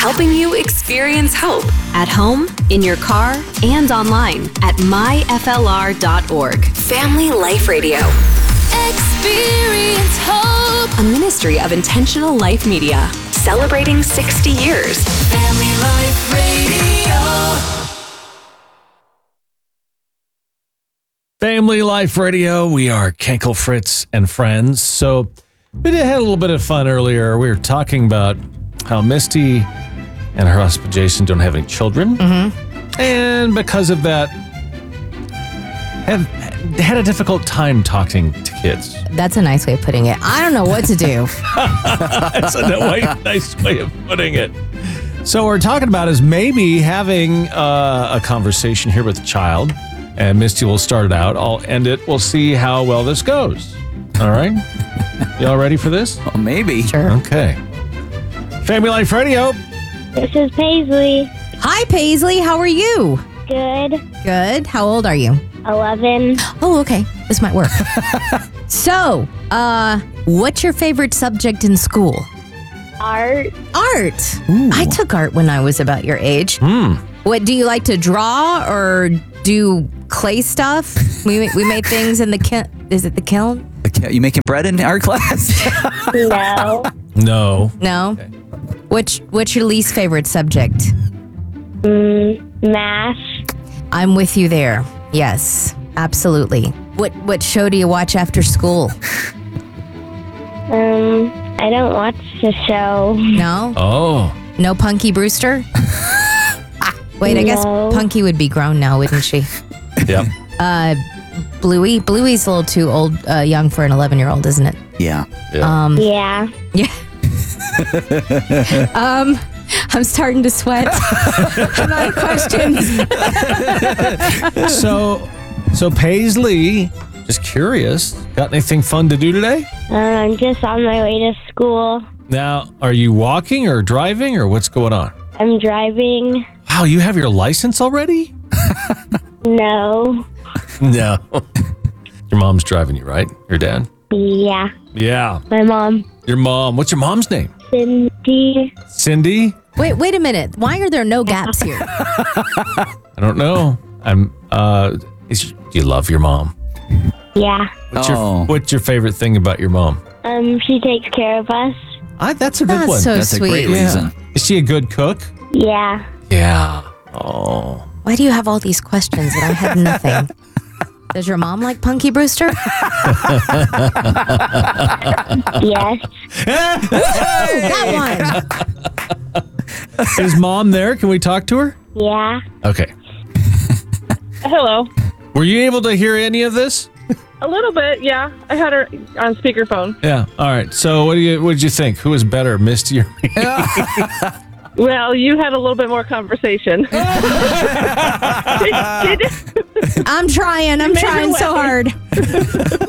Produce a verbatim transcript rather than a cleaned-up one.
helping you experience hope at home, in your car, and online at my f l r dot org. Family Life Radio. Experience hope. A ministry of Intentional Life Media. Celebrating sixty years. Family Life Radio. Family Life Radio. We are Kenkel, Fritz, and friends. So we did had a little bit of fun earlier. We were talking about how Misty and her husband Jason don't have any children, Mm-hmm. and because of that, have had a difficult time talking to kids. That's a nice way of putting it. I don't know what to do. That's a nice way of putting it. So what we're talking about is maybe having uh, a conversation here with a child, and Misty will start it out. I'll end it. We'll see how well this goes. All right? Y'all ready for this? Well, maybe. Sure. Okay. Family Life Radio. This is Paisley. Hi, Paisley. How are you? Good. Good. How old are you? eleven. Oh, okay. This might work. So, uh, what's your favorite subject in school? Art. Art. I took art when I was about your age. Hmm. What, do you like to draw or do clay stuff? We we made things in the kiln. Is it the kiln? Okay, you making bread in art class? No. No. No. Okay. Which what's your least favorite subject? Mm, math. I'm with you there. Yes, absolutely. What what show do you watch after school? Um, I don't watch the show. No? Oh. No Punky Brewster? Wait, I guess No. Punky would be grown now, wouldn't she? Yep. Uh, Bluey? Bluey's a little too old, uh, young for an eleven-year-old, isn't it? Yeah. Yeah. Um, Yeah. yeah. um, I'm starting to sweat. I'm out of questions. so, so Paisley, just curious, got anything fun to do today? Uh, I'm just on my way to school. Now, are you walking or driving or what's going on? I'm driving. Wow, you have your license already? No. No. Your mom's driving you, right? Your dad? Yeah. Yeah. My mom. Your mom. What's your mom's name? Cindy. Cindy? Wait, wait a minute. Why are there no gaps here? I don't know. I'm, uh, is, do you love your mom? Yeah. What's, Oh. your, what's your favorite thing about your mom? Um, she takes care of us. I, that's a good That's one. so That's sweet. a great Yeah. reason. Is she a good cook? Yeah. Yeah. Oh. Why do you have all these questions and I have nothing? Does your mom like Punky Brewster? Yes. That one. Is mom there? Can we talk to her? Yeah. Okay. Hello. Were you able to hear any of this? A little bit, yeah. I had her on speakerphone. Yeah. All right. So what do you what did you think? Who was better, Misty or me? Well, you had a little bit more conversation. Did- did- I'm trying. I'm made her trying so way. hard.